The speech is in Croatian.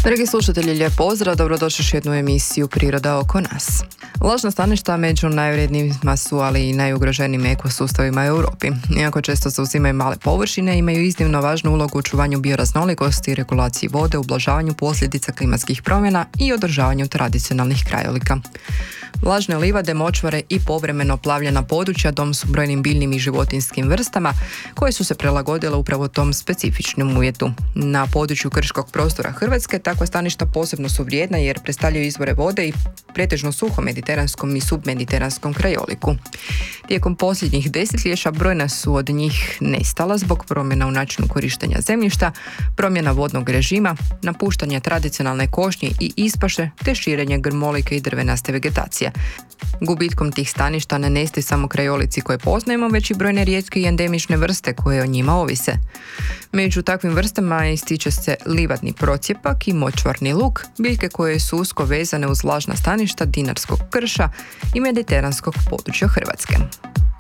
Dragi slušatelji, lijep pozdrav, dobrodošli u jednu emisiju Priroda oko nas. Lažna staništa među najvrijednijima su, ali i najugroženijim ekosustavima u Europi. Iako često zauzimaju male površine, imaju iznimno važnu ulogu u očuvanju bioraznolikosti, regulaciji vode, ublažavanju posljedica klimatskih promjena i održavanju tradicionalnih krajolika. Vlažne livade, močvare i povremeno plavljena područja dom su brojnim biljnim i životinjskim vrstama koje su se prilagodile upravo tom specifičnom uvjetu. Na području krškog prostora Hrvatske takva staništa posebno su vrijedna jer predstavljaju izvore vode i pretežno suho mediteranskom i submediteranskom krajoliku. Tijekom posljednjih desetljeća brojna su od njih nestala zbog promjena u načinu korištenja zemljišta, promjena vodnog režima, napuštanja tradicionalne košnje i ispaše te širenje grmolike i drvenaste vegetacije. Gubitkom tih staništa ne nestaju samo krajolici koje poznajemo, već i brojne rijetke i endemične vrste koje o njima ovise. Među takvim vrstama ističe se livadni procjepak i močvarni luk, biljke koje su usko vezane uz vlažna staništa dinarskog krša i mediteranskog područja Hrvatske.